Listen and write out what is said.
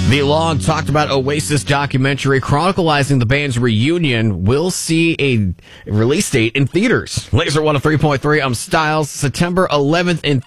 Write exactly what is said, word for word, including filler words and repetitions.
The long talked about Oasis documentary chronicling the band's reunion will see a release date in theaters. Laser one oh three point three, I'm Styles, September eleventh in